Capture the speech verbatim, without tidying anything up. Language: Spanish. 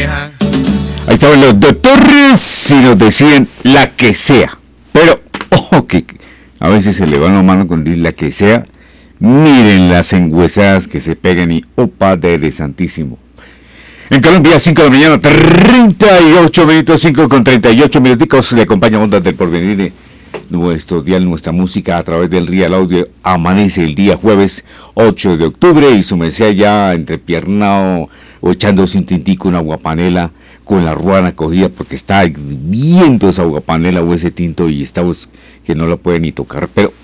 quejan. Ahí estaban los doctores y nos decían la que sea. Pero, ojo, que a veces se le va la mano con decir la que sea. Miren las engüesadas que se pegan y opa de santísimo. En Colombia, cinco de la mañana, treinta y ocho minutos, cinco con treinta y ocho minuticos. Le acompaña Ondas del Porvenir, nuestro dial, nuestra música a través del Real Audio. Amanece el día jueves ocho de octubre y su mesía ya entrepiernado o echándose un tintico, una aguapanela con la ruana cogida porque está viendo esa aguapanela o ese tinto y estamos que no la puede ni tocar. Pero